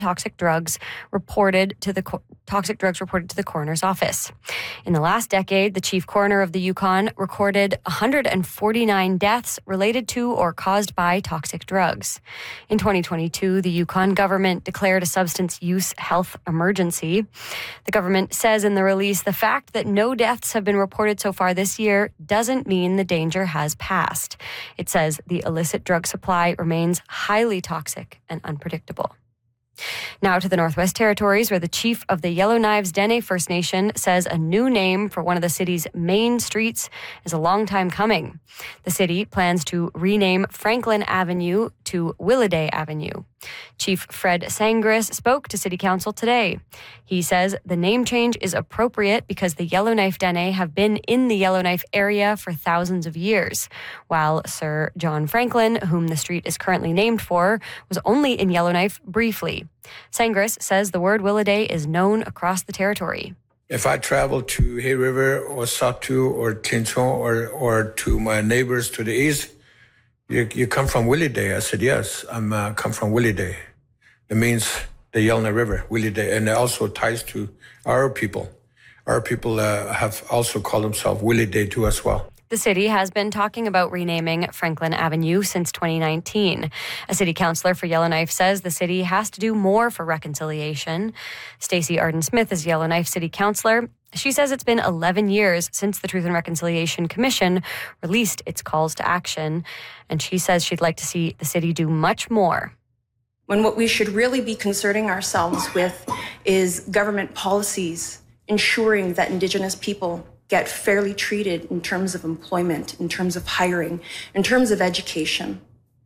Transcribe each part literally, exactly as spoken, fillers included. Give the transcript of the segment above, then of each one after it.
toxic drugs reported to the co- toxic drugs reported to the coroner's office. In the last decade, the chief coroner of the Yukon recorded one hundred forty-nine deaths related to or caused by toxic drugs. In twenty twenty-two, the Yukon government declared a substance use health emergency. The government says in the release, the fact that no deaths have been reported so far this year doesn't mean the danger has passed. It says the illicit drug supply remains highly toxic and unpredictable. Now to the Northwest Territories, where the chief of the Yellowknives Dene First Nation says a new name for one of the city's main streets is a long time coming. The city plans to rename Franklin Avenue to Williday Avenue. Chief Fred Sangris spoke to City Council today. He says the name change is appropriate because the Yellowknife Dene have been in the Yellowknife area for thousands of years, while Sir John Franklin, whom the street is currently named for, was only in Yellowknife briefly. Sangris says the word Williday is known across the territory. If I travel to Hay River or Satu or Tinchon or, or to my neighbors to the east, you, you come from Williday. I said, yes, I'm uh, come from Williday. It means the Yellowknife River, Williday, and it also ties to our people. Our people uh, have also called themselves Williday too as well. The city has been talking about renaming Franklin Avenue since twenty nineteen. A city councillor for Yellowknife says the city has to do more for reconciliation. Stacey Arden-Smith is Yellowknife city councillor. She says it's been eleven years since the Truth and Reconciliation Commission released its calls to action, and she says she'd like to see the city do much more. When what we should really be concerning ourselves with is government policies ensuring that Indigenous people get fairly treated in terms of employment, in terms of hiring, in terms of education,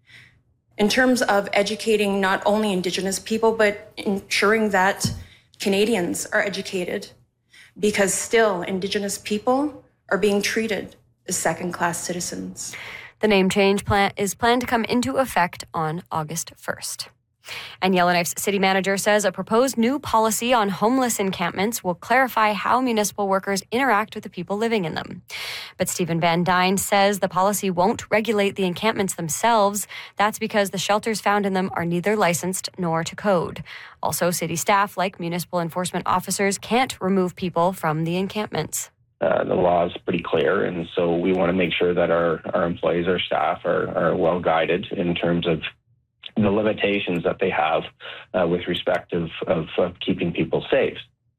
in terms of educating not only Indigenous people, but ensuring that Canadians are educated, because still Indigenous people are being treated as second-class citizens. The name change plan is planned to come into effect on August first. And Yellowknife's city manager says a proposed new policy on homeless encampments will clarify how municipal workers interact with the people living in them. But Stephen Van Dyne says the policy won't regulate the encampments themselves. That's because the shelters found in them are neither licensed nor to code. Also, city staff, like municipal enforcement officers, can't remove people from the encampments. Uh, the law is pretty clear, and so we want to make sure that our, our employees, our staff are, are well guided in terms of the limitations that they have uh, with respect of, of, of keeping people safe.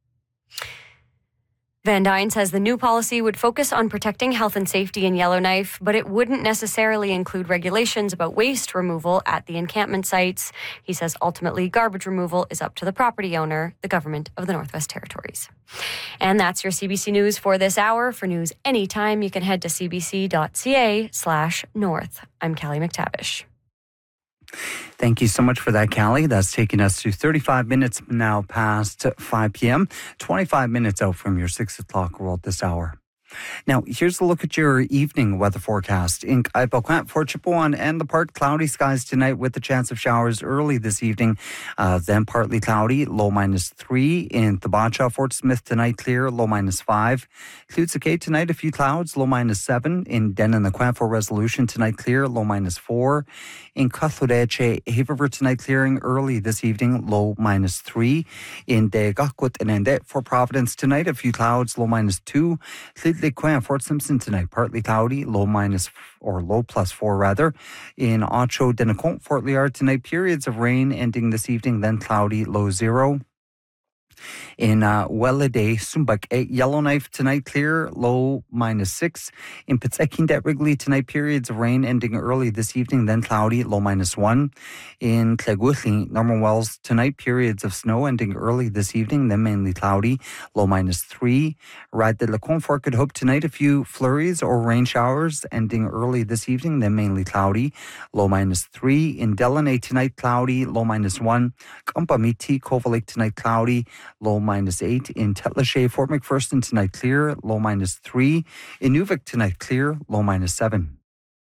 Van Dyne says the new policy would focus on protecting health and safety in Yellowknife, but it wouldn't necessarily include regulations about waste removal at the encampment sites. He says ultimately garbage removal is up to the property owner, the government of the Northwest Territories. And that's your C B C News for this hour. For news anytime, you can head to cbc.ca slash north. I'm Callie McTavish. Thank you so much for that, Callie. That's taking us to thirty-five minutes now past five p.m., twenty-five minutes out from your six o'clock roll this hour. Now, here's a look at your evening weather forecast. In Kaipakwant, Fort Chipewyan and the Park, cloudy skies tonight with the chance of showers early this evening. Uh, then partly cloudy, low minus three. In Thibacha, Fort Smith tonight clear, low minus five. Clutsaque tonight a few clouds, low minus seven. In Denanaquan for Resolution tonight clear, low minus four. In Kathureche, Haverford tonight clearing early this evening, low minus three. In Degakut and Ende for Providence tonight a few clouds, low minus two. Queen, Fort Simpson tonight, partly cloudy, low minus or low plus four rather. In Ocho, Denacont, Fort Liard tonight, periods of rain ending this evening, then cloudy, low zero. In uh, Welladay, Sumbak, Yellowknife tonight clear, low minus six. In Pitsekindet, Wrigley tonight, periods of rain ending early this evening, then cloudy, low minus one. In Clegwithling, Norman Wells tonight, periods of snow ending early this evening, then mainly cloudy, low minus three. Rad de la Confort could hope tonight a few flurries or rain showers ending early this evening, then mainly cloudy, low minus three. In Delaney tonight, cloudy, low minus one. Kampamiti, Cova Lake tonight, cloudy, low minus eight. In Tetlashay, Fort McPherson tonight clear, low minus three. In Nuvik tonight clear, low minus seven.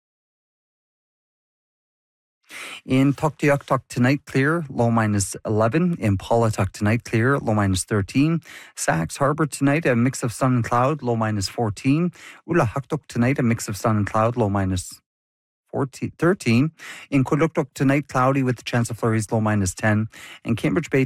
In Tuktoyaktuk tonight clear, low minus eleven. In Paulatuk tonight clear, low minus thirteen. Sax Harbor tonight a mix of sun and cloud, low minus fourteen. Ulahaktuk tonight a mix of sun and cloud, low minus fourteen, thirteen. In Quinnipiac tonight, cloudy with the chance of flurries, low minus ten. And Cambridge Bay